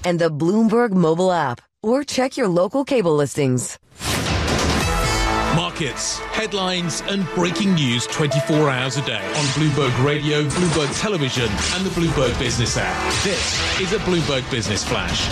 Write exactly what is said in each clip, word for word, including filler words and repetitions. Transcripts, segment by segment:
and the Bloomberg mobile app, or check your local cable listings. Markets, headlines and breaking news twenty-four hours a day on Bloomberg Radio, Bloomberg Television and the Bloomberg Business app. This is a Bloomberg Business Flash.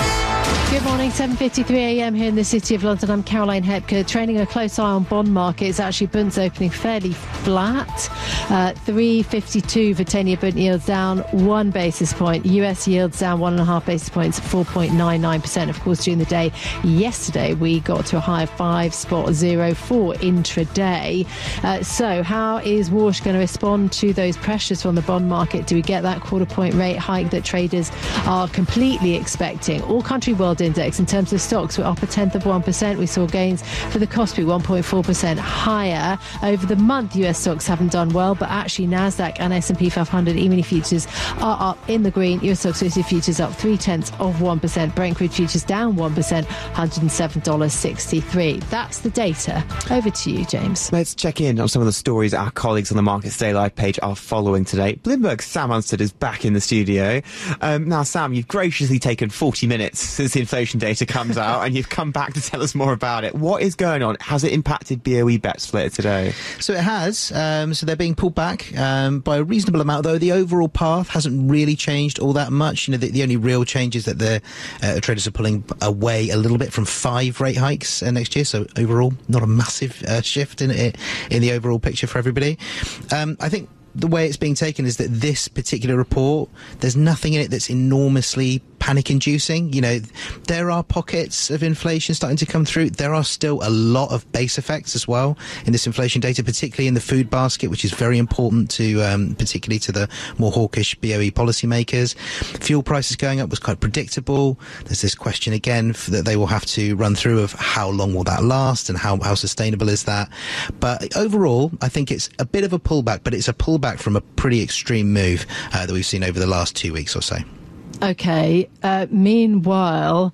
Good morning, seven fifty-three a m here in the City of London. I'm Caroline Hepker, training a close eye on bond markets. Actually, Bund's opening fairly flat. Uh, three fifty-two for ten-year Bund yields, down one basis point. U S yields down one and a half basis points, four point nine nine percent. Of course, during the day yesterday, we got to a high of five point zero four intraday. Uh, so how is Walsh going to respond to those pressures from the bond market? Do we get that quarter point rate hike that traders are completely expecting? All country world index in terms of stocks were up a tenth of one percent. We saw gains for the Kospi one point four percent higher. Over the month, U S stocks haven't done well, but actually NASDAQ and S and P five hundred E-mini futures are up in the green. U S stocks fifty futures up three tenths of one percent. Brent crude futures down one percent, one hundred seven dollars sixty-three. That's the data. Over to you, James. Let's check in on some of the stories our colleagues on the Markets Day Live page are following today. Bloomberg's Sam Unstead is back in the studio. Um, now, Sam, you've graciously taken forty minutes since the inflation data comes out and you've come back to tell us more about it. What is going on? Has it impacted B O E bets later today? So it has. Um, so they're being pulled back um, by a reasonable amount, though the overall path hasn't really changed all that much. You know, the, the only real change is that the uh, traders are pulling away a little bit from five rate hikes uh, next year. So overall, not a massive uh, shift in it in the overall picture for everybody. Um, I think the way it's being taken is that this particular report, there's nothing in it that's enormously panic-inducing. You know, there are pockets of inflation starting to come through. There are still a lot of base effects as well in this inflation data, particularly in the food basket, which is very important to, um, particularly to the more hawkish B O E policymakers. Fuel prices going up was quite predictable. There's this question again that they will have to run through of how long will that last and how, how sustainable is that. But overall, I think it's a bit of a pullback, but it's a pullback from a pretty extreme move uh, that we've seen over the last two weeks or so. Okay. Uh, meanwhile,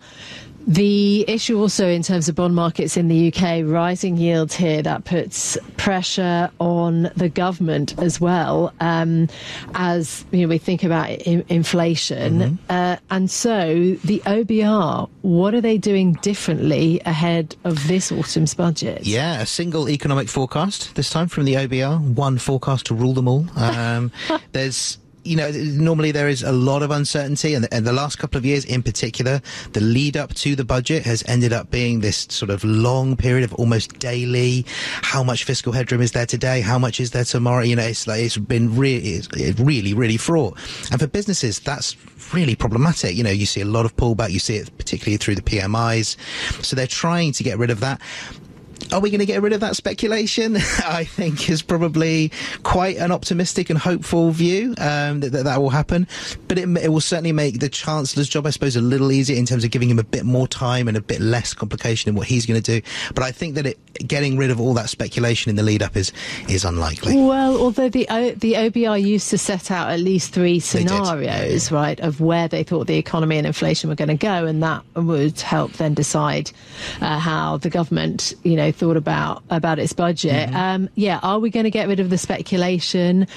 the issue also in terms of bond markets in the U K, rising yields here, that puts pressure on the government as well, um, as you know, we think about in- inflation. Mm-hmm. Uh, and so the O B R, what are they doing differently ahead of this autumn's budget? Yeah, a single economic forecast this time from the O B R, one forecast to rule them all. Um, there's You know, normally there is a lot of uncertainty, and, and the last couple of years in particular, the lead up to the budget has ended up being this sort of long period of almost daily, how much fiscal headroom is there today, how much is there tomorrow? You know, it's like, it's been really, it's really, really fraught. And for businesses, that's really problematic. You know, you see a lot of pullback, you see it particularly through the P M Is. So they're trying to get rid of that. Are we going to get rid of that speculation? I think is probably quite an optimistic and hopeful view um, that, that that will happen. But it, it will certainly make the Chancellor's job, I suppose, a little easier in terms of giving him a bit more time and a bit less complication in what he's going to do. But I think that it, getting rid of all that speculation in the lead-up is is unlikely. Well, although the o, the O B R used to set out at least three scenarios, yeah, yeah. right, of where they thought the economy and inflation were going to go, and that would help then decide uh, how the government, you know, thought about about its budget. Mm-hmm. Um, yeah, are we going to get rid of the speculation?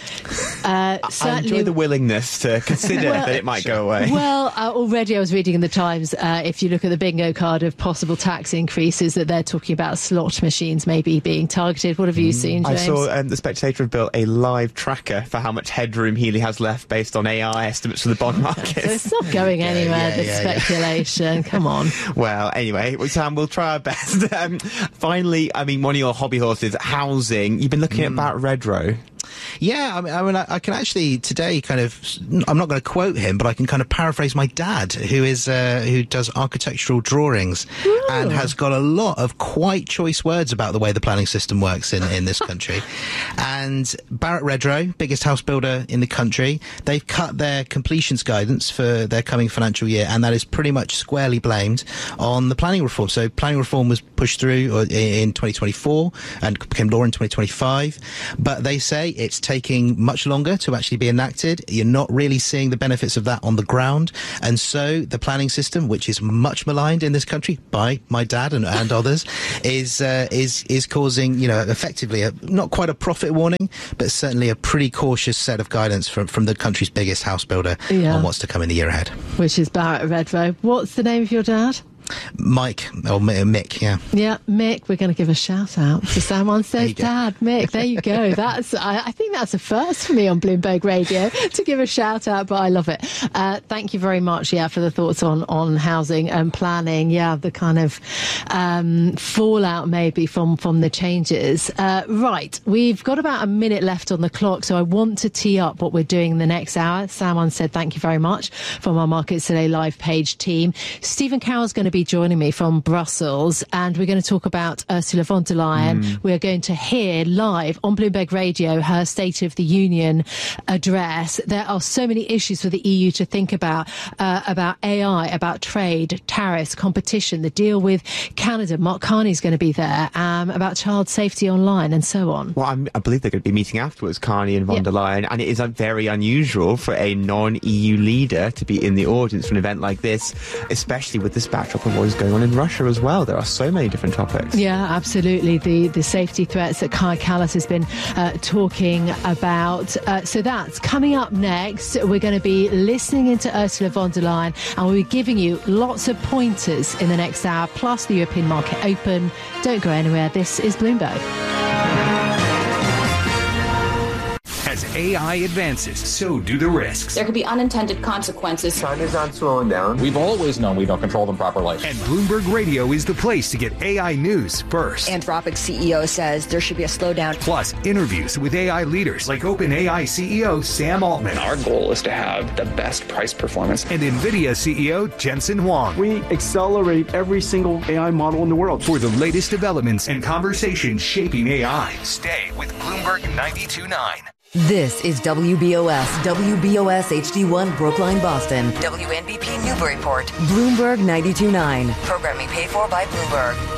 Uh, I enjoy the willingness to consider well, that it might go away. Well, uh, already I was reading in the Times, uh, if you look at the bingo card of possible tax increases, that they're talking about slot machines maybe being targeted. What have you seen, James? I saw um, the Spectator have built a live tracker for how much headroom Healy has left based on A I estimates for the bond market. So it's not going anywhere, yeah, yeah, this yeah, speculation. Yeah. Come on. Well, anyway, Sam, we'll try our best. um, finally, I mean, one of your hobby horses, housing. You've been looking mm. at Barrett Redrow. Yeah, I mean, I, mean, I, I can actually today kind of, I'm not going to quote him, but I can kind of paraphrase my dad, who is uh, who does architectural drawings. Ooh. And has got a lot of quite choice words about the way the planning system works in, in this country. And Barrett Redrow, biggest house builder in the country, they've cut their completions guidance for their coming financial year, and that is pretty much squarely blamed on the planning reform. So planning reform was pushed through in twenty twenty-four and became law in twenty twenty-five, but they say it's taking much longer to actually be enacted. You're not really seeing the benefits of that on the ground. And so the planning system, which is much maligned in this country by my dad and, and others, is uh, is is causing, you know, effectively a, not quite a profit warning, but certainly a pretty cautious set of guidance from, from the country's biggest house builder yeah. on what's to come in the year ahead. Which is Barrett Redrow. What's the name of your dad? Mike, or Mick, yeah. Yeah, Mick, we're going to give a shout out to Sam Wanstead's dad, Mick. There you go. That's I, I think that's a first for me on Bloomberg Radio to give a shout out, but I love it. Uh, thank you very much, yeah, for the thoughts on, on housing and planning. Yeah, the kind of um, fallout maybe from, from the changes. Uh, right, we've got about a minute left on the clock, so I want to tee up what we're doing in the next hour. Sam Wanstead, thank you very much from our Markets Today live page team. Stephen Carroll's going to be joining me from Brussels, and we're going to talk about Ursula von der Leyen. Mm. We're going to hear live on Bloomberg Radio her State of the Union address. There are so many issues for the E U to think about, uh, about A I, about trade, tariffs, competition, the deal with Canada. Mark Carney's going to be there, um, about child safety online and so on. Well, I'm, I believe they're going to be meeting afterwards, Carney and von yeah. der Leyen, and it is uh, very unusual for a non-E U leader to be in the audience for an event like this, especially with this backdrop of what is going on in Russia as well. There are so many different topics. Yeah, absolutely. The the safety threats that Kaja Kallas has been uh, talking about. Uh, so that's coming up next. We're going to be listening into Ursula von der Leyen, and we'll be giving you lots of pointers in the next hour, plus the European market open. Don't go anywhere. This is Bloomberg. As A I advances, so do the risks. There could be unintended consequences. China's not slowing down. We've always known we don't control them properly. And Bloomberg Radio is the place to get A I news first. Anthropic C E O says there should be a slowdown. Plus, interviews with A I leaders like OpenAI C E O Sam Altman. Our goal is to have the best price performance. And NVIDIA C E O Jensen Huang. We accelerate every single A I model in the world. For the latest developments and conversations shaping A I, stay with Bloomberg ninety-two point nine. This is W B O S, W B O S H D one Brookline, Boston, W N B P Newburyport, Bloomberg ninety-two point nine. Programming paid for by Bloomberg.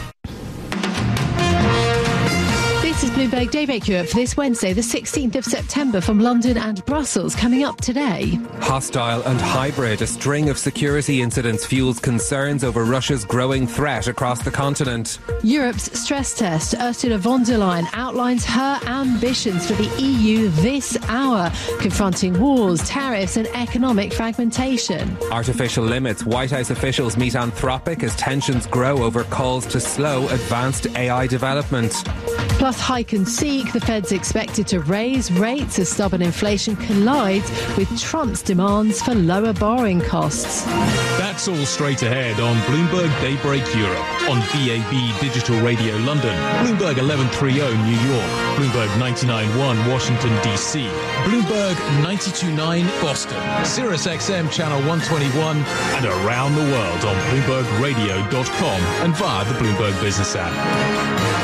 This is Bloomberg Daybreak Europe for this Wednesday, the sixteenth of September, from London and Brussels. Coming up today. Hostile and hybrid, a string of security incidents fuels concerns over Russia's growing threat across the continent. Europe's stress test. Ursula von der Leyen outlines her ambitions for the E U this hour, confronting wars, tariffs and economic fragmentation. Artificial limits. White House officials meet Anthropic as tensions grow over calls to slow advanced A I development. Plus, hike and seek. The Fed's expected to raise rates as stubborn inflation collides with Trump's demands for lower borrowing costs. That's all straight ahead on Bloomberg Daybreak Europe, on V A B Digital Radio London, Bloomberg eleven thirty New York, Bloomberg ninety-nine point one Washington, D C, Bloomberg ninety-two point nine Boston, Sirius X M Channel one twenty-one, and around the world on Bloomberg Radio dot com and via the Bloomberg Business app.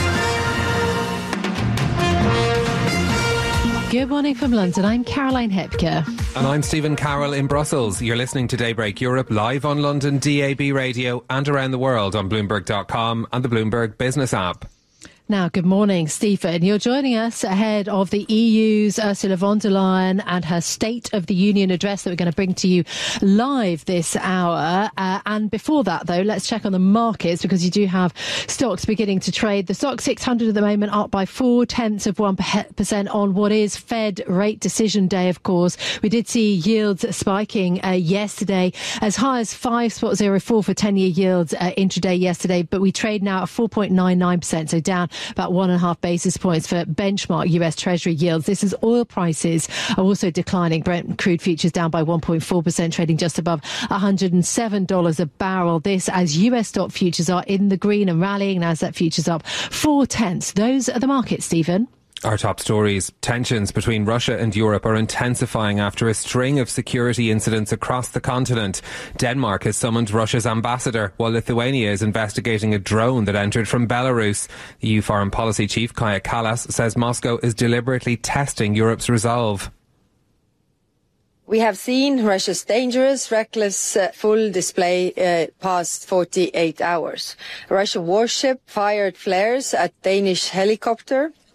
Good morning from London. I'm Caroline Hepker. And I'm Stephen Carroll in Brussels. You're listening to Daybreak Europe live on London D A B Radio and around the world on Bloomberg dot com and the Bloomberg Business app. Now, good morning, Stephen. You're joining us ahead of the E U's Ursula von der Leyen and her State of the Union address that we're going to bring to you live this hour. Uh, and before that, though, let's check on the markets, because you do have stocks beginning to trade. The stock six hundred at the moment up by four tenths of one percent on what is Fed rate decision day, of course. We did see yields spiking uh, yesterday as high as five point oh four for ten-year yields uh, intraday yesterday, but we trade now at four point nine nine percent, so down about one and a half basis points for benchmark U S Treasury yields. This is oil prices are also declining. Brent crude futures down by one point four percent, trading just above one hundred seven dollars a barrel. This as U S stock futures are in the green and rallying. Nasdaq futures up four tenths. Those are the markets, Stephen. Our top stories. Tensions between Russia and Europe are intensifying after a string of security incidents across the continent. Denmark has summoned Russia's ambassador, while Lithuania is investigating a drone that entered from Belarus. The E U Foreign Policy Chief, Kaja Kallas, says Moscow is deliberately testing Europe's resolve. We have seen Russia's dangerous, reckless, uh, full display uh, past forty-eight hours. A Russian warship fired flares at Danish helicopter.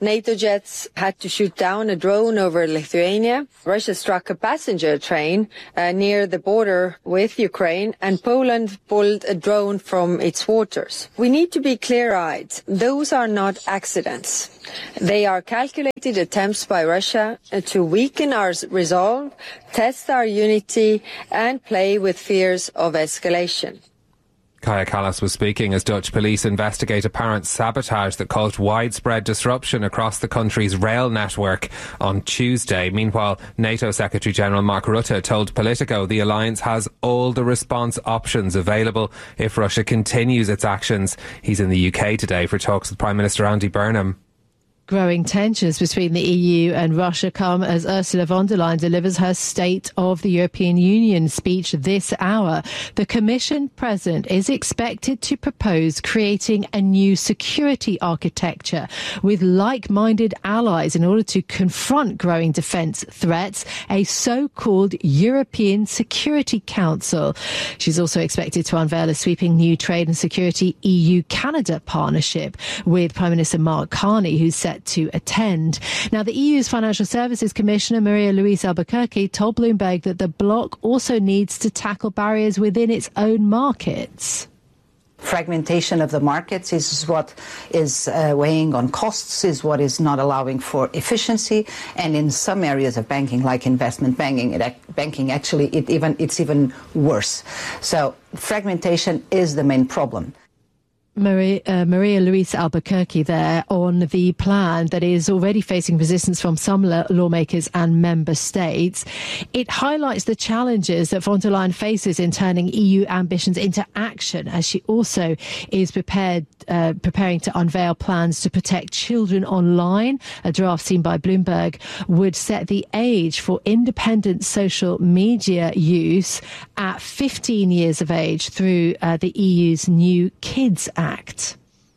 NATO jets had to shoot down a drone over Lithuania. Russia struck a passenger train uh, near the border with Ukraine, and Poland pulled a drone from its waters. We need to be clear-eyed. Those are not accidents. They are calculated attempts by Russia to weaken our resolve, test our unity, and play with fears of escalation. Kaja Kallas was speaking as Dutch police investigate apparent sabotage that caused widespread disruption across the country's rail network on Tuesday. Meanwhile, NATO Secretary-General Mark Rutte told Politico the alliance has all the response options available if Russia continues its actions. He's in the U K today for talks with Prime Minister Andy Burnham. Growing tensions between the E U and Russia come as Ursula von der Leyen delivers her State of the European Union speech this hour. The Commission President is expected to propose creating a new security architecture with like-minded allies in order to confront growing defence threats, a so-called European Security Council. She's also expected to unveil a sweeping new trade and security E U-Canada partnership with Prime Minister Mark Carney, who's set to attend. Now, the E U's Financial Services Commissioner Maria-Louise Albuquerque told Bloomberg that the bloc also needs to tackle barriers within its own markets. Fragmentation of the markets is what is uh, weighing on costs, is what is not allowing for efficiency, and in some areas of banking, like investment banking, it, banking actually it even it's even worse. So fragmentation is the main problem. Maria, uh, Maria Luisa Albuquerque there on the plan that is already facing resistance from some la- lawmakers and member states. It highlights the challenges that von der Leyen faces in turning E U ambitions into action, as she also is prepared uh, preparing to unveil plans to protect children online. A draft seen by Bloomberg would set the age for independent social media use at fifteen years of age through uh, the E U's new Kids Act.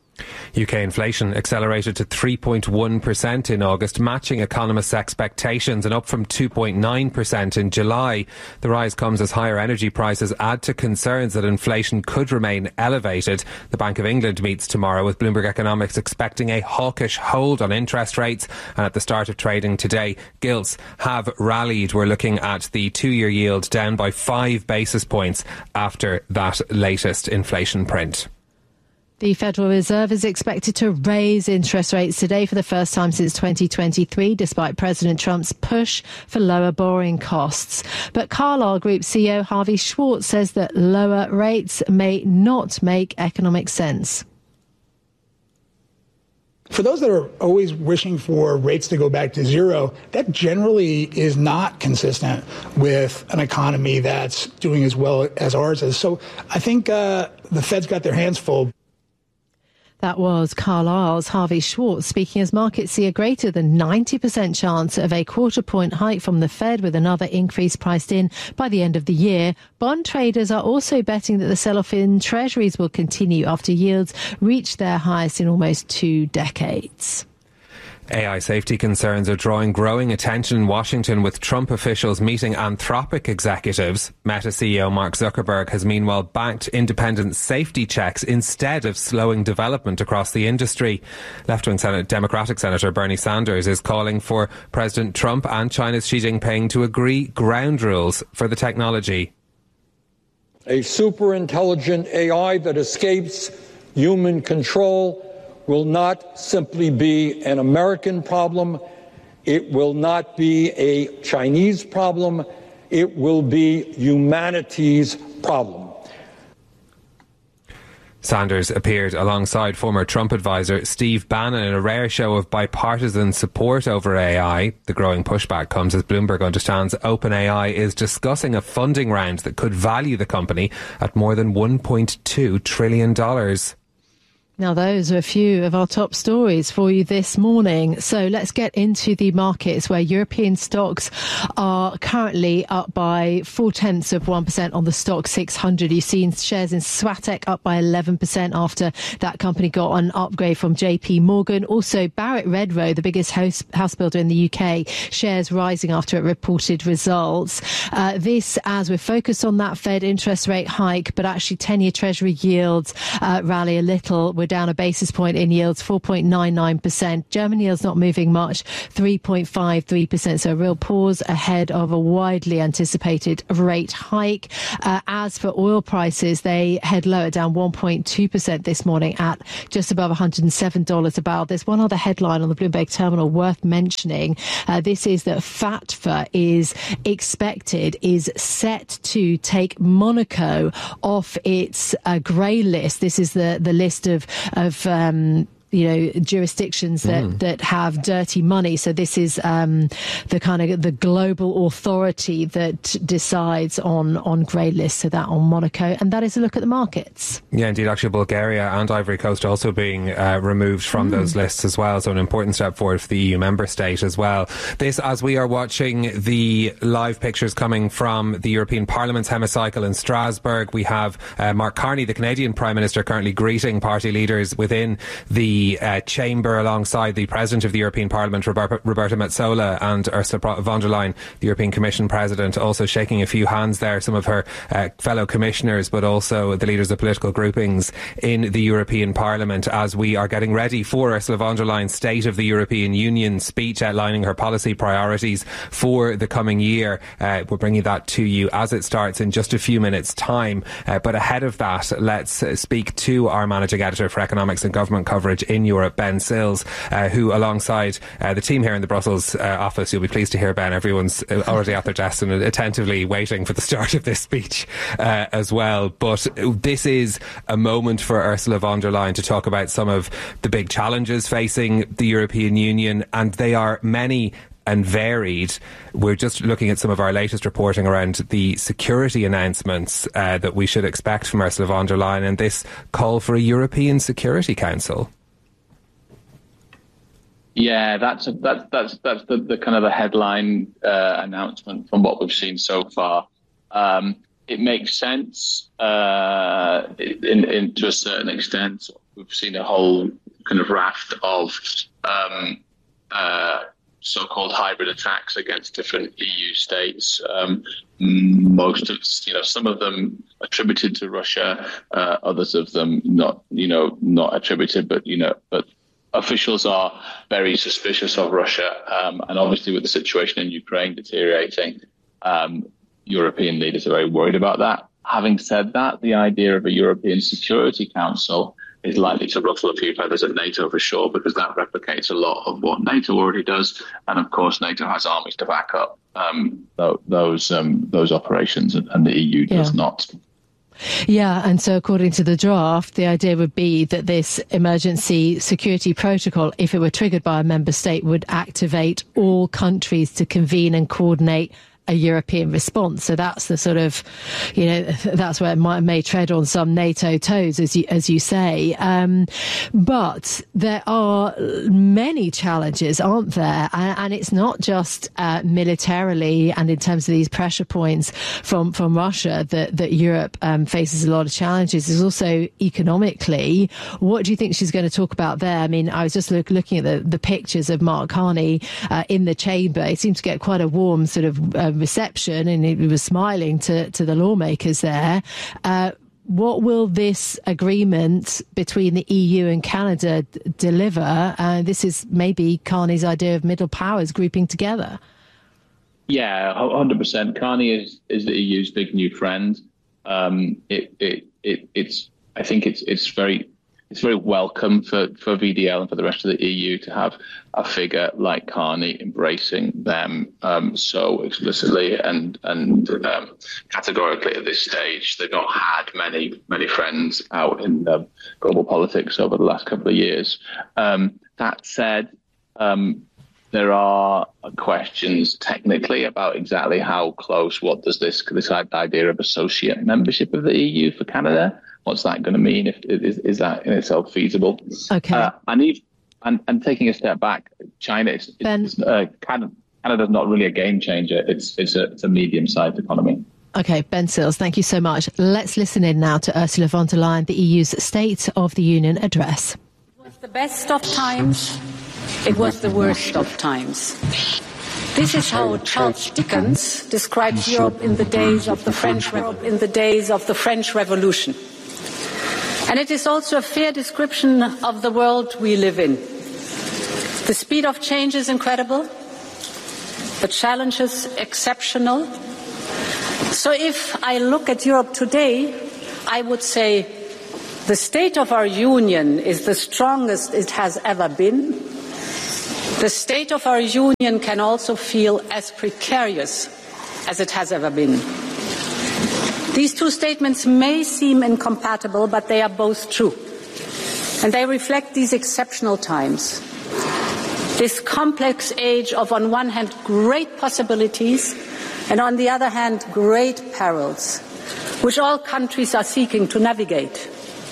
U K inflation accelerated to three point one percent in August, matching economists' expectations and up from two point nine percent in July. The rise comes as higher energy prices add to concerns that inflation could remain elevated. The Bank of England meets tomorrow, with Bloomberg Economics expecting a hawkish hold on interest rates. And at the start of trading today, gilts have rallied. We're looking at the two-year yield down by five basis points after that latest inflation print. The Federal Reserve is expected to raise interest rates today for the first time since twenty twenty-three, despite President Trump's push for lower borrowing costs. But Carlyle Group C E O Harvey Schwartz says that lower rates may not make economic sense. For those that are always wishing for rates to go back to zero, that generally is not consistent with an economy that's doing as well as ours is. So I think uh, the Fed's got their hands full. That was Carlyle's Harvey Schwartz speaking as markets see a greater than ninety percent chance of a quarter point hike from the Fed, with another increase priced in by the end of the year. Bond traders are also betting that the sell-off in treasuries will continue after yields reach their highest in almost two decades. A I safety concerns are drawing growing attention in Washington, with Trump officials meeting Anthropic executives. Meta C E O Mark Zuckerberg has meanwhile backed independent safety checks instead of slowing development across the industry. Left-wing Senate, Democratic Senator Bernie Sanders is calling for President Trump and China's Xi Jinping to agree ground rules for the technology. A super-intelligent A I that escapes human control will not simply be an American problem. It will not be a Chinese problem. It will be humanity's problem. Sanders appeared alongside former Trump advisor Steve Bannon in a rare show of bipartisan support over A I. The growing pushback comes as Bloomberg understands OpenAI is discussing a funding round that could value the company at more than one point two trillion dollars. Now, those are a few of our top stories for you this morning. So let's get into the markets, where European stocks are currently up by four tenths of one percent on the stock six hundred. You've seen shares in Swatek up by eleven percent after that company got an upgrade from J P Morgan. Also, Barratt Redrow, the biggest house, house builder in the U K, shares rising after it reported results. Uh, this as we're focused on that Fed interest rate hike, but actually ten-year Treasury yields uh, rally a little. We're we're down a basis point in yields, four point nine nine percent. German yields not moving much, three point five three percent. So a real pause ahead of a widely anticipated rate hike. Uh, as for oil prices, they head lower, down one point two percent this morning at just above one hundred seven dollars a barrel. There's one other headline on the Bloomberg terminal worth mentioning. Uh, this is that FATFA is expected, is set to take Monaco off its uh, grey list. This is the, the list of, of um, you know, jurisdictions that, mm. that have dirty money. So this is um, the kind of the global authority that decides on, on grey lists. So that on Monaco. And that is a look at the markets. Yeah, indeed. Actually, Bulgaria and Ivory Coast also being uh, removed from mm. those lists as well. So an important step forward for the E U member state as well. This, as we are watching the live pictures coming from the European Parliament's hemicycle in Strasbourg, we have uh, Mark Carney, the Canadian Prime Minister, currently greeting party leaders within the Uh, chamber alongside the President of the European Parliament, Roberta, Roberta Metsola, and Ursula von der Leyen, the European Commission President, also shaking a few hands there, some of her uh, fellow commissioners, but also the leaders of political groupings in the European Parliament, as we are getting ready for Ursula von der Leyen's State of the European Union speech outlining her policy priorities for the coming year. Uh, we're bringing that to you as it starts in just a few minutes' time. Uh, but ahead of that, let's uh, speak to our Managing Editor for Economics and Government Coverage in Europe, Ben Sills, uh, who alongside uh, the team here in the Brussels uh, office, you'll be pleased to hear, Ben, everyone's already at their desks and attentively waiting for the start of this speech uh, as well. But this is a moment for Ursula von der Leyen to talk about some of the big challenges facing the European Union, and they are many and varied. We're just looking at some of our latest reporting around the security announcements uh, that we should expect from Ursula von der Leyen and this call for a European Security Council. Yeah, that's a, that's that's that's the, the kind of the headline uh, announcement from what we've seen so far. Um, it makes sense uh, in, in to a certain extent. We've seen a whole kind of raft of um, uh, so-called hybrid attacks against different E U states. Um, most of, you know, some of them attributed to Russia, uh, others of them not, you know, not attributed, but you know, but. Officials are very suspicious of Russia, um, and obviously with the situation in Ukraine deteriorating, um, European leaders are very worried about that. Having said that, the idea of a European Security Council is likely to ruffle a few feathers at NATO for sure, because that replicates a lot of what NATO already does, and of course NATO has armies to back up um, those um, those operations, and the E U does yeah. not. Yeah, and so according to the draft, the idea would be that this emergency security protocol, if it were triggered by a member state, would activate all countries to convene and coordinate a European response. So that's the sort of, you know, that's where it might, may tread on some NATO toes, as you, as you say. Um, but there are many challenges, aren't there? And, and it's not just uh, militarily and in terms of these pressure points from, from Russia that, that Europe um, faces a lot of challenges. There's also economically. What do you think she's going to talk about there? I mean, I was just look, looking at the, the pictures of Mark Carney uh, in the chamber. It seemed to get quite a warm sort of uh, reception, and he was smiling to, to the lawmakers there. Uh, what will this agreement between the E U and Canada d- deliver? Uh, this is maybe Carney's idea of middle powers grouping together. Yeah, one hundred percent. Carney is, is the E U's big new friend. Um, it, it, it, it's, I think it's, it's very, it's very welcome for, for V D L and for the rest of the E U to have a figure like Carney embracing them um, so explicitly and and um, categorically at this stage. They've not had many many friends out in um, global politics over the last couple of years. Um, that said, um, there are questions technically about exactly how close. What does this this idea of associate membership of the E U for Canada? What's that going to mean? If is, is that in itself feasible? Okay. Uh, and, even, and and taking a step back, China is it's, uh, Canada. Canada's not really a game changer. It's it's a it's a medium-sized economy. Okay, Ben Sills, thank you so much. Let's listen in now to Ursula von der Leyen, the E U's State of the Union address. It was the best of times. It was the worst of times. This is how Charles Dickens describes Europe in the days of the French in the days of the French Revolution. And it is also a fair description of the world we live in. The speed of change is incredible, the challenge is exceptional. So if I look at Europe today, I would say the state of our union is the strongest it has ever been. The state of our union can also feel as precarious as it has ever been. These two statements may seem incompatible, but they are both true. And they reflect these exceptional times. This complex age of, on one hand, great possibilities, and on the other hand, great perils, which all countries are seeking to navigate.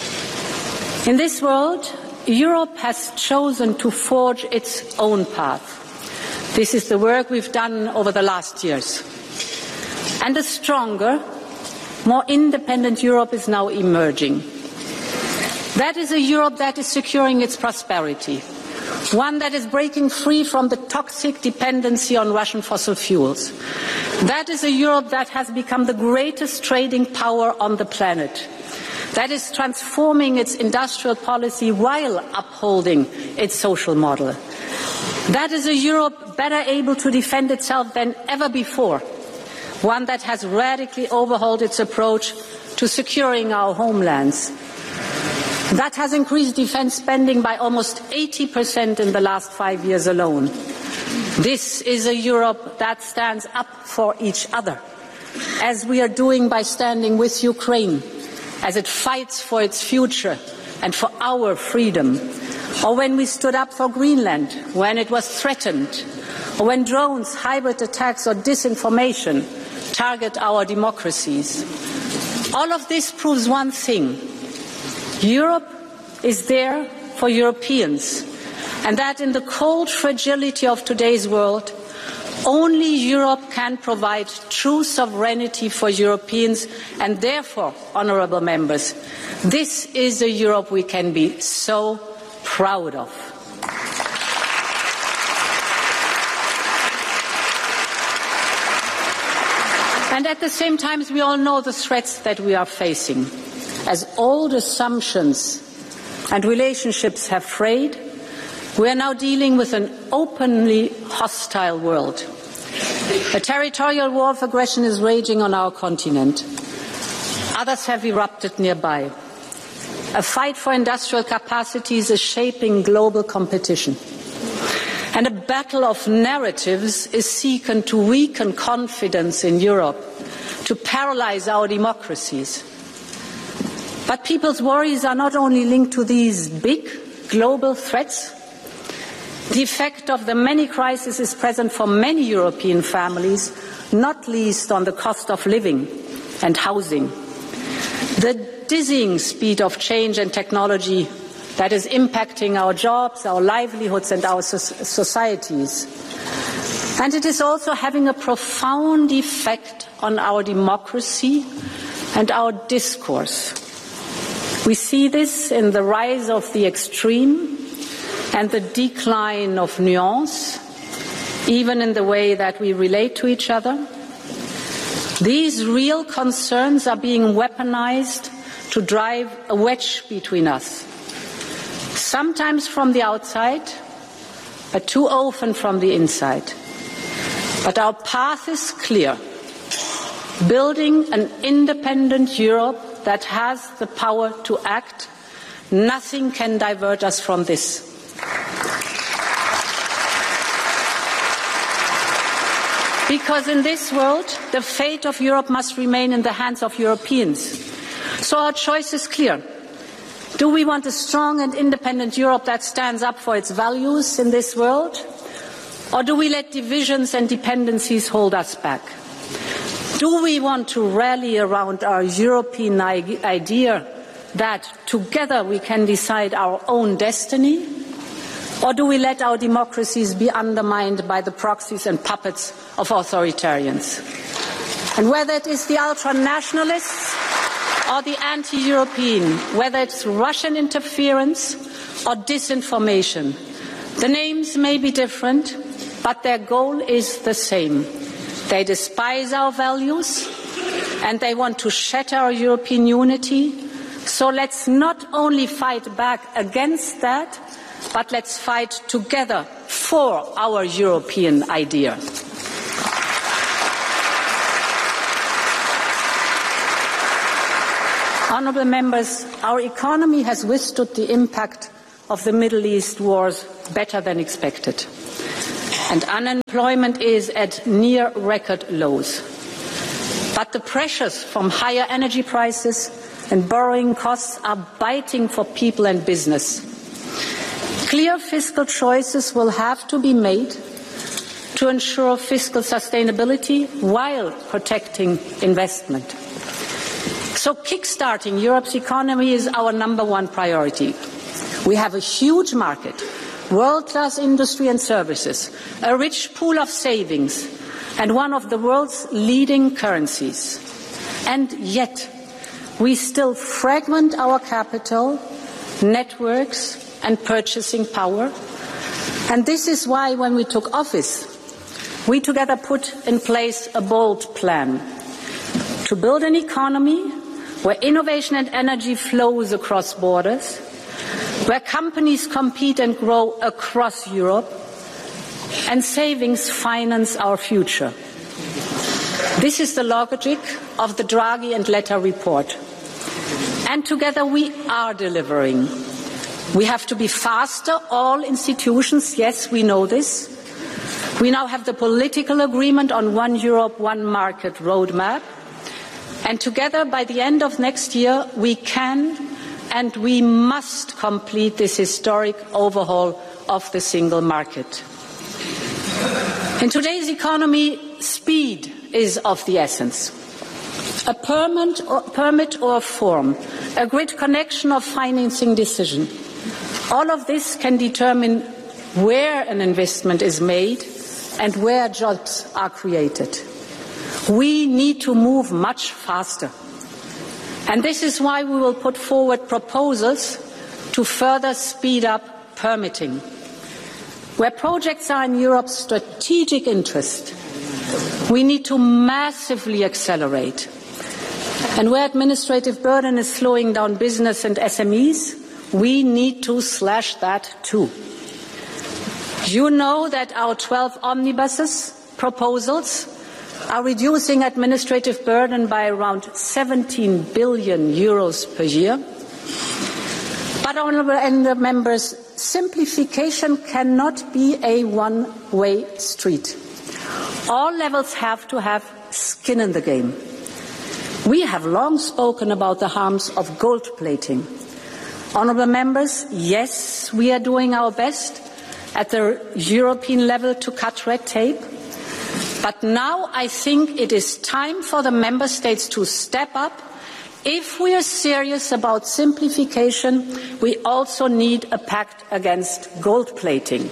In this world, Europe has chosen to forge its own path. This is the work we've done over the last years. And a stronger, more independent Europe is now emerging. That is a Europe that is securing its prosperity, one that is breaking free from the toxic dependency on Russian fossil fuels. That is a Europe that has become the greatest trading power on the planet, that is transforming its industrial policy while upholding its social model. That is a Europe better able to defend itself than ever before, one that has radically overhauled its approach to securing our homelands, that has increased defense spending by almost eighty percent in the last five years alone. This is a Europe that stands up for each other, as we are doing by standing with Ukraine, as it fights for its future and for our freedom, or when we stood up for Greenland when it was threatened, or when drones, hybrid attacks or disinformation target our democracies. All of this proves one thing: Europe is there for Europeans, and that in the cold fragility of today's world, only Europe can provide true sovereignty for Europeans, and therefore, honourable members, this is a Europe we can be so proud of. And at the same time, we all know the threats that we are facing. As old assumptions and relationships have frayed, we are now dealing with an openly hostile world. A territorial war of aggression is raging on our continent. Others have erupted nearby. A fight for industrial capacities is shaping global competition. And a battle of narratives is seeking to weaken confidence in Europe, to paralyze our democracies. But people's worries are not only linked to these big global threats. The effect of the many crises is present for many European families, not least on the cost of living and housing. The dizzying speed of change and technology that is impacting our jobs, our livelihoods and our societies. And it is also having a profound effect on our democracy and our discourse. We see this in the rise of the extreme and the decline of nuance, even in the way that we relate to each other. These real concerns are being weaponized to drive a wedge between us, sometimes from the outside, but too often from the inside. But our path is clear: building an independent Europe that has the power to act. Nothing can divert us from this. Because in this world, the fate of Europe must remain in the hands of Europeans. So our choice is clear. Do we want a strong and independent Europe that stands up for its values in this world? Or do we let divisions and dependencies hold us back? Do we want to rally around our European idea that together we can decide our own destiny? Or do we let our democracies be undermined by the proxies and puppets of authoritarians? And whether it is the ultra-nationalists or the anti-European, whether it's Russian interference or disinformation, the names may be different, but their goal is the same. They despise our values and they want to shatter our European unity So let's not only fight back against that, but let's fight together for our European idea. Honourable members, our economy has withstood the impact of the Middle East wars better than expected. And unemployment is at near record lows. But the pressures from higher energy prices and borrowing costs are biting for people and business. Clear fiscal choices will have to be made to ensure fiscal sustainability while protecting investment. So kickstarting Europe's economy is our number one priority. We have a huge market, world-class industry and services, a rich pool of savings, and one of the world's leading currencies. And yet, we still fragment our capital, networks, and purchasing power. And this is why, when we took office, we together put in place a bold plan to build an economy where innovation and energy flows across borders, where companies compete and grow across Europe, and savings finance our future. This is the logic of the Draghi and Letta report. And together we are delivering. We have to be faster, all institutions, yes, we know this. We now have the political agreement on One Europe, One Market roadmap. And together, by the end of next year, we can and we must complete this historic overhaul of the single market. In today's economy, speed is of the essence. A permit or, permit or form, a grid connection or financing decision. All of this can determine where an investment is made and where jobs are created. We need to move much faster. And this is why we will put forward proposals to further speed up permitting. Where projects are in Europe's strategic interest, we need to massively accelerate. And where administrative burden is slowing down business and S M Es, we need to slash that too. You know that our twelve omnibuses proposals are reducing administrative burden by around seventeen billion euros per year. But, honourable members, simplification cannot be a one-way street. All levels have to have skin in the game. We have long spoken about the harms of gold plating. Honourable members, yes, we are doing our best at the European level to cut red tape. But now I think it is time for the member states to step up. If we are serious about simplification, we also need a pact against gold plating.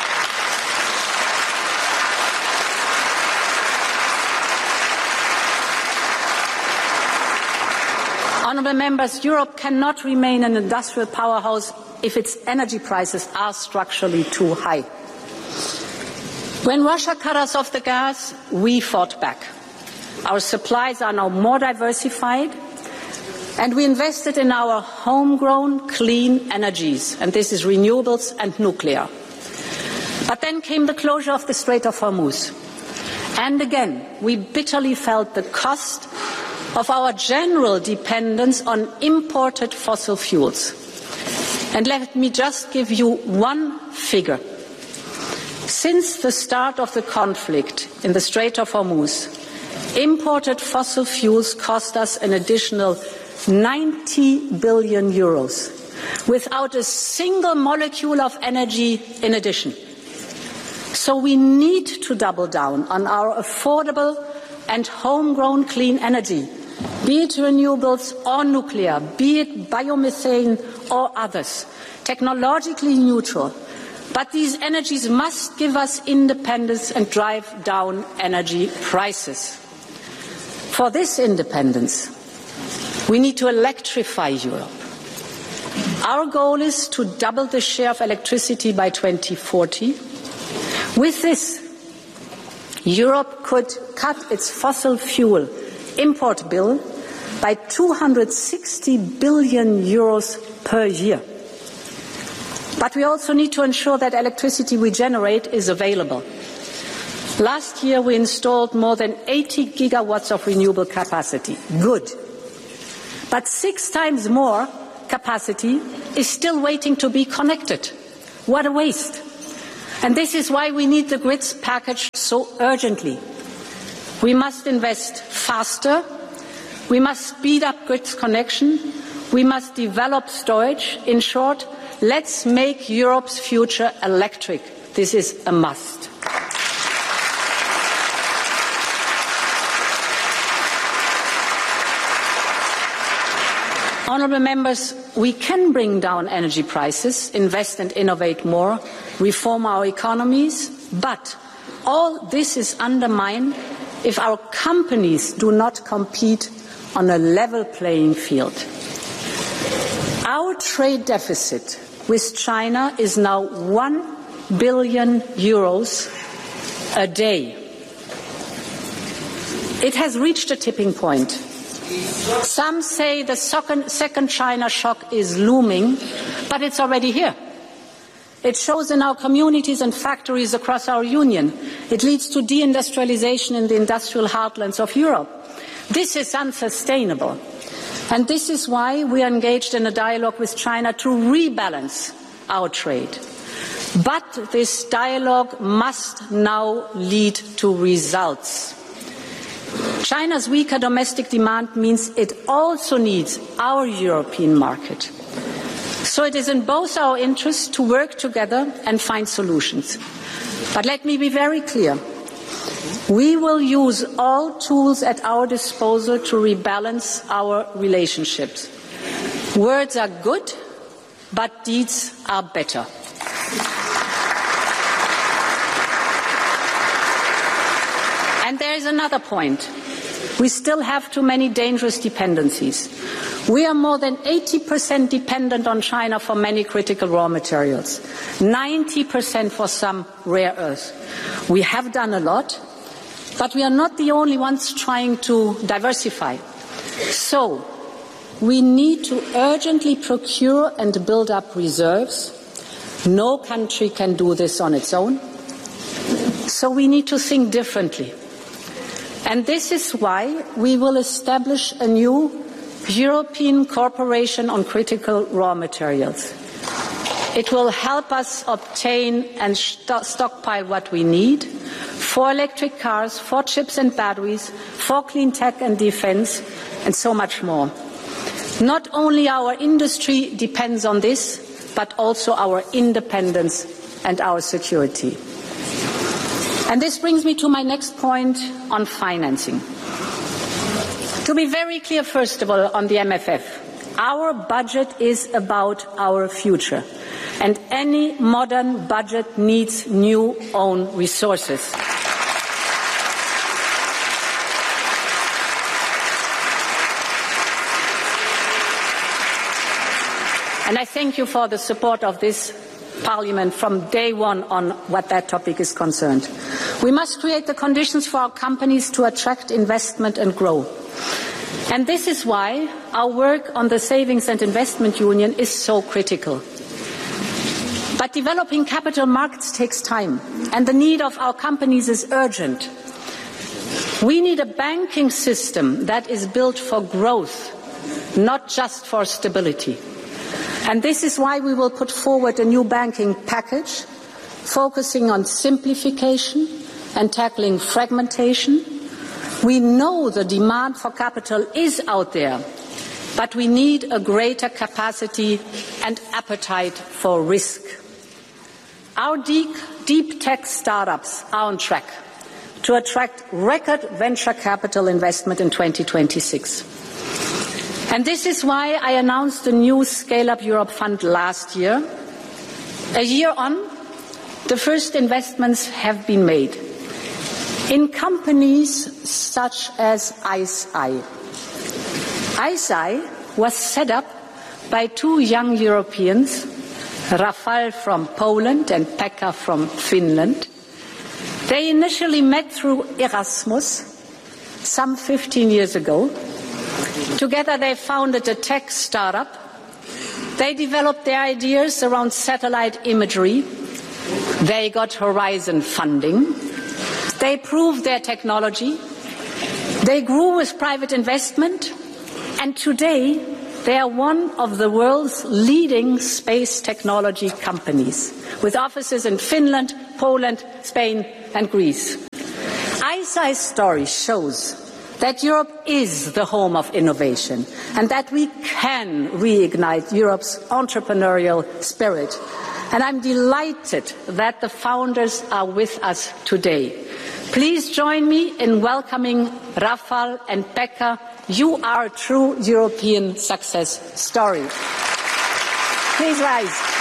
Honourable members, Europe cannot remain an industrial powerhouse if its energy prices are structurally too high. When Russia cut us off the gas, we fought back. Our supplies are now more diversified, and we invested in our homegrown clean energies, and this is renewables and nuclear. But then came the closure of the Strait of Hormuz. And again, we bitterly felt the cost of our general dependence on imported fossil fuels. And let me just give you one figure. Since the start of the conflict in the Strait of Hormuz, imported fossil fuels cost us an additional ninety billion euros, without a single molecule of energy in addition. So we need to double down on our affordable and homegrown clean energy, be it renewables or nuclear, be it biomethane or others, technologically neutral. But these energies must give us independence and drive down energy prices. For this independence, we need to electrify Europe. Our goal is to double the share of electricity by twenty forty. With this, Europe could cut its fossil fuel import bill by two hundred sixty billion euros per year. But we also need to ensure that electricity we generate is available. Last year we installed more than eighty gigawatts of renewable capacity. Good. But six times more capacity is still waiting to be connected. What a waste. And this is why we need the grids package so urgently. We must invest faster. We must speed up grids connection. We must develop storage. In short, let's make Europe's future electric. This is a must. Honourable members, we can bring down energy prices, invest and innovate more, reform our economies, but all this is undermined if our companies do not compete on a level playing field. Our trade deficit with China is now one billion euros a day. It has reached a tipping point. Some say the second China shock is looming, but it's already here. It shows in our communities and factories across our union. It leads to deindustrialization in the industrial heartlands of Europe. This is unsustainable. And this is why we are engaged in a dialogue with China to rebalance our trade. But this dialogue must now lead to results. China's weaker domestic demand means it also needs our European market. So it is in both our interests to work together and find solutions. But let me be very clear. We will use all tools at our disposal to rebalance our relationships. Words are good, but deeds are better. And there is another point. We still have too many dangerous dependencies. We are more than eighty percent dependent on China for many critical raw materials, ninety percent for some rare earths. We have done a lot, but we are not the only ones trying to diversify. So, we need to urgently procure and build up reserves. No country can do this on its own. So we need to think differently. And this is why we will establish a new European Corporation on Critical Raw Materials. It will help us obtain and st- stockpile what we need for electric cars, for chips and batteries, for clean tech and defense, and so much more. Not only our industry depends on this, but also our independence and our security. And this brings me to my next point on financing. To be very clear, first of all, on the M F F, our budget is about our future, and any modern budget needs new own resources. And I thank you for the support of this Parliament from day one on what that topic is concerned. We must create the conditions for our companies to attract investment and grow. And this is why our work on the Savings and Investment Union is so critical. But developing capital markets takes time, and the need of our companies is urgent. We need a banking system that is built for growth, not just for stability. And this is why we will put forward a new banking package focusing on simplification and tackling fragmentation. We know the demand for capital is out there, but we need a greater capacity and appetite for risk. Our deep, deep tech startups are on track to attract record venture capital investment in twenty twenty-six. And this is why I announced the new Scale Up Europe Fund last year. A year on, the first investments have been made in companies such as ICEYE. ICEYE was set up by two young Europeans, Rafał from Poland and Pekka from Finland. They initially met through Erasmus some fifteen years ago. Together they founded a tech startup. They developed their ideas around satellite imagery. They got Horizon funding. They proved their technology. They grew with private investment. And today, they are one of the world's leading space technology companies, with offices in Finland, Poland, Spain, and Greece. I S I's story shows that Europe is the home of innovation and that we can reignite Europe's entrepreneurial spirit. And I'm delighted that the founders are with us today. Please join me in welcoming Rafał and Pekka. You are a true European success story. Please rise.